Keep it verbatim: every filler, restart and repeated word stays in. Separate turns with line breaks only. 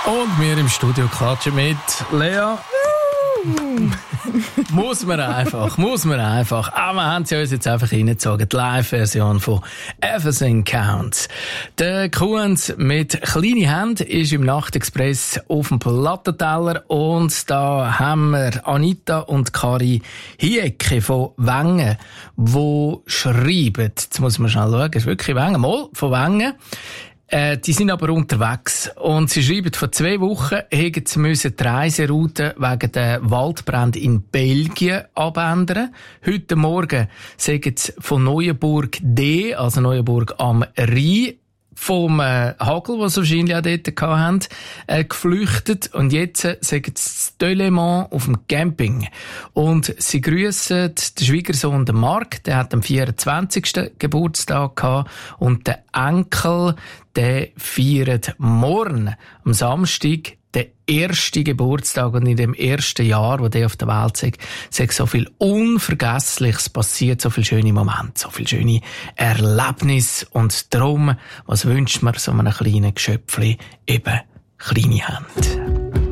Und wir im Studio klatschen mit Lea. muss man einfach, muss man einfach. Aber wir haben sie uns jetzt einfach reingezogen. Die Live-Version von Everything Counts. Der Kuhns mit kleinen Händen ist im Nachtexpress auf dem Plattenteller. Und da haben wir Anita und Kari Hiecke von Wengen, die schreiben, jetzt muss man schnell schauen, es ist wirklich Wengen, mal von Wengen. Äh, die sind aber unterwegs. Und sie schreiben, vor zwei Wochen hätten sie müssen die Reiseroute wegen der Waldbrände in Belgien abändern. Heute Morgen sagen sie von Neuenburg D, also Neuenburg am Rhein, vom äh, Hagel, was sie wahrscheinlich auch dort hatten, äh, geflüchtet. Und jetzt äh, sagen sie Delémont auf dem Camping. Und sie grüssen den Schwiegersohn, den Marc, der hat am vierundzwanzigsten Geburtstag gehabt. Und der Enkel, der feiert morgen, am Samstag, der erste Geburtstag. Und in dem ersten Jahr, wo der auf der Welt ist, ist so viel Unvergessliches passiert, so viele schöne Momente, so viele schöne Erlebnisse. Und darum, was wünscht man so einem kleinen Geschöpfli? Eben kleine Hände.